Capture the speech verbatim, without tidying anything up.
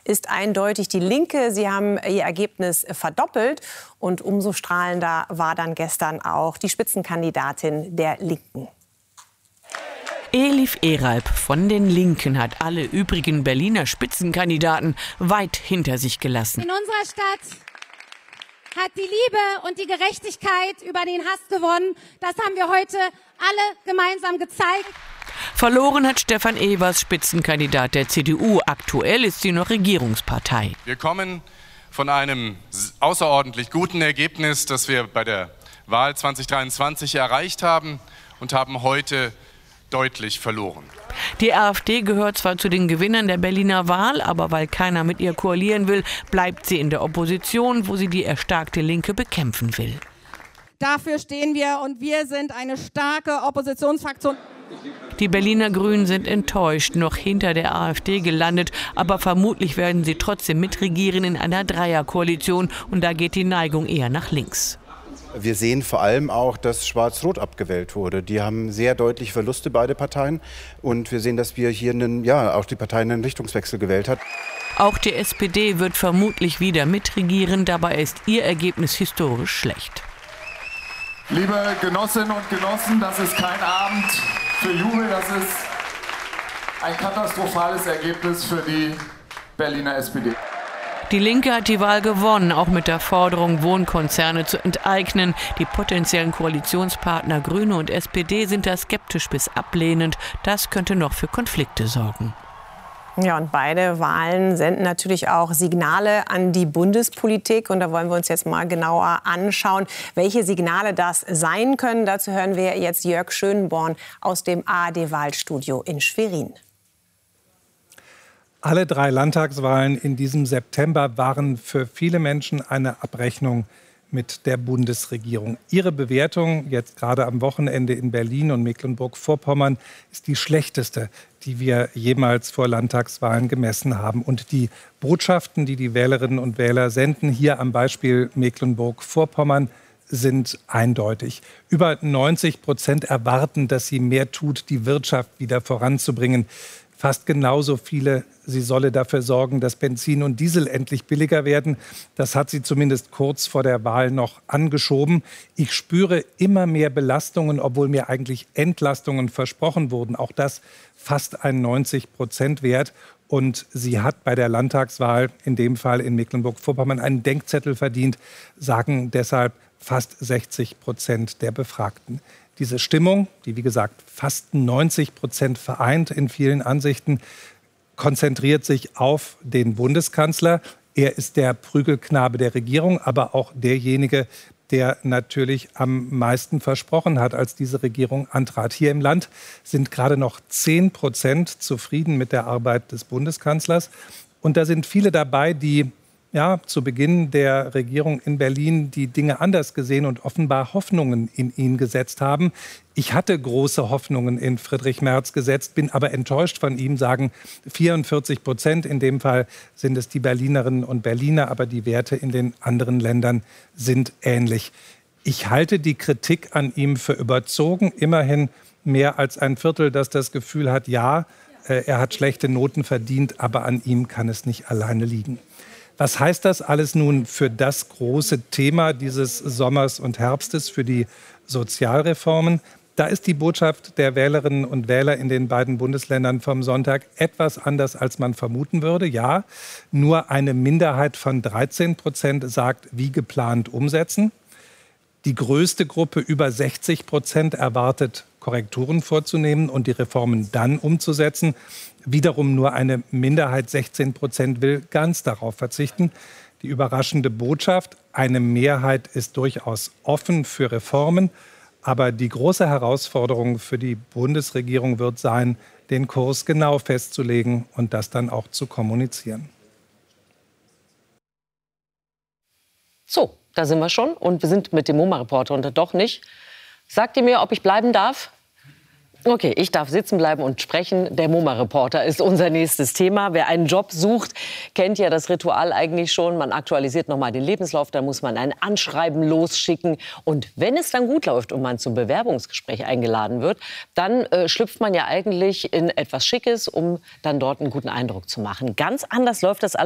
ist eindeutig die Linke. Sie haben ihr Ergebnis verdoppelt. Und umso strahlender war dann gestern auch die Spitzenkandidatin der Linken. Elif Eralp von den Linken hat alle übrigen Berliner Spitzenkandidaten weit hinter sich gelassen. In unserer Stadt hat die Liebe und die Gerechtigkeit über den Hass gewonnen. Das haben wir heute alle gemeinsam gezeigt. Verloren hat Stefan Evers, Spitzenkandidat der C D U. Aktuell ist sie noch Regierungspartei. Wir kommen von einem außerordentlich guten Ergebnis, das wir bei der Wahl zwanzig dreiundzwanzig erreicht haben, und haben heute deutlich verloren. Die AfD gehört zwar zu den Gewinnern der Berliner Wahl, aber weil keiner mit ihr koalieren will, bleibt sie in der Opposition, wo sie die erstarkte Linke bekämpfen will. Dafür stehen wir, und wir sind eine starke Oppositionsfraktion. Die Berliner Grünen sind enttäuscht, noch hinter der AfD gelandet, aber vermutlich werden sie trotzdem mitregieren in einer Dreierkoalition, und da geht die Neigung eher nach links. Wir sehen vor allem auch, dass Schwarz-Rot abgewählt wurde. Die haben sehr deutliche Verluste, beide Parteien. Und wir sehen, dass wir hier einen, ja, auch die Partei einen Richtungswechsel gewählt hat. Auch die S P D wird vermutlich wieder mitregieren. Dabei ist ihr Ergebnis historisch schlecht. Liebe Genossinnen und Genossen, das ist kein Abend für Jubel. Das ist ein katastrophales Ergebnis für die Berliner S P D. Die Linke hat die Wahl gewonnen, auch mit der Forderung, Wohnkonzerne zu enteignen. Die potenziellen Koalitionspartner Grüne und S P D sind da skeptisch bis ablehnend. Das könnte noch für Konflikte sorgen. Ja, und beide Wahlen senden natürlich auch Signale an die Bundespolitik. Und da wollen wir uns jetzt mal genauer anschauen, welche Signale das sein können. Dazu hören wir jetzt Jörg Schönborn aus dem A R D-Wahlstudio in Schwerin. Alle drei Landtagswahlen in diesem September waren für viele Menschen eine Abrechnung mit der Bundesregierung. Ihre Bewertung jetzt gerade am Wochenende in Berlin und Mecklenburg-Vorpommern ist die schlechteste, die wir jemals vor Landtagswahlen gemessen haben. Und die Botschaften, die die Wählerinnen und Wähler senden, hier am Beispiel Mecklenburg-Vorpommern, sind eindeutig. Über neunzig Prozent erwarten, dass sie mehr tut, die Wirtschaft wieder voranzubringen. Fast genauso viele, sie solle dafür sorgen, dass Benzin und Diesel endlich billiger werden. Das hat sie zumindest kurz vor der Wahl noch angeschoben. Ich spüre immer mehr Belastungen, obwohl mir eigentlich Entlastungen versprochen wurden. Auch das fast ein neunzig Prozent Wert. Und sie hat bei der Landtagswahl, in dem Fall in Mecklenburg-Vorpommern, einen Denkzettel verdient, sagen deshalb fast sechzig Prozent der Befragten. Diese Stimmung, die wie gesagt fast neunzig Prozent vereint in vielen Ansichten, konzentriert sich auf den Bundeskanzler. Er ist der Prügelknabe der Regierung, aber auch derjenige, der natürlich am meisten versprochen hat, als diese Regierung antrat. Hier im Land sind gerade noch zehn Prozent zufrieden mit der Arbeit des Bundeskanzlers. Und da sind viele dabei, die ja, zu Beginn der Regierung in Berlin die Dinge anders gesehen und offenbar Hoffnungen in ihn gesetzt haben. Ich hatte große Hoffnungen in Friedrich Merz gesetzt, bin aber enttäuscht von ihm, sagen vierundvierzig Prozent. In dem Fall sind es die Berlinerinnen und Berliner, aber die Werte in den anderen Ländern sind ähnlich. Ich halte die Kritik an ihm für überzogen. Immerhin mehr als ein Viertel, das das Gefühl hat, ja, er hat schlechte Noten verdient, aber an ihm kann es nicht alleine liegen. Was heißt das alles nun für das große Thema dieses Sommers und Herbstes, für die Sozialreformen? Da ist die Botschaft der Wählerinnen und Wähler in den beiden Bundesländern vom Sonntag etwas anders, als man vermuten würde. Ja, nur eine Minderheit von dreizehn Prozent sagt, wie geplant umsetzen. Die größte Gruppe, über sechzig Prozent, erwartet, Korrekturen vorzunehmen und die Reformen dann umzusetzen. Wiederum nur eine Minderheit, sechzehn Prozent, will ganz darauf verzichten. Die überraschende Botschaft: Eine Mehrheit ist durchaus offen für Reformen. Aber die große Herausforderung für die Bundesregierung wird sein, den Kurs genau festzulegen und das dann auch zu kommunizieren. So, da sind wir schon. Und wir sind mit dem MoMA-Reporter und doch nicht. Sagt ihr mir, ob ich bleiben darf? Okay, ich darf sitzen bleiben und sprechen. Der MoMA-Reporter ist unser nächstes Thema. Wer einen Job sucht, kennt ja das Ritual eigentlich schon. Man aktualisiert noch mal den Lebenslauf, dann muss man ein Anschreiben losschicken. Und wenn es dann gut läuft und man zum Bewerbungsgespräch eingeladen wird, dann äh, schlüpft man ja eigentlich in etwas Schickes, um dann dort einen guten Eindruck zu machen. Ganz anders läuft das alles